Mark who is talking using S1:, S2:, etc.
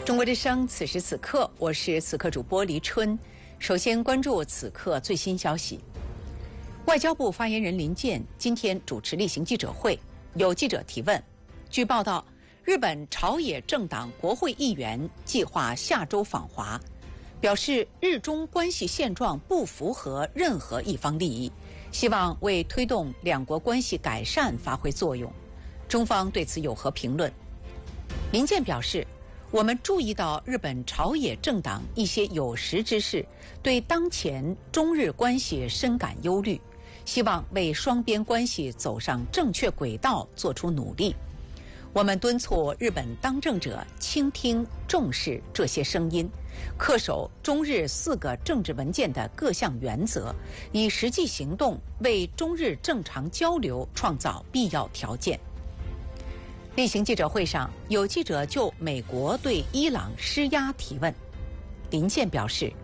S1: 中国之声，此时此刻，我是此刻主播黎春。首先关注此刻最新消息。外交部发言人林健今天主持例行记者会，有记者提问。据报道，日本朝野政党国会议员计划下周访华，表示日中关系现状不符合任何一方利益，希望为推动两国关系改善发挥作用。中方对此有何评论？林健表示，我们注意到日本朝野政党一些有识之士对当前中日关系深感忧虑，希望为双边关系走上正确轨道做出努力。我们敦促日本当政者倾听重视这些声音，恪守中日4个政治文件的各项原则，以实际行动为中日正常交流创造必要条件。例行记者会上，有记者就美国对伊朗施压提问。林健表示，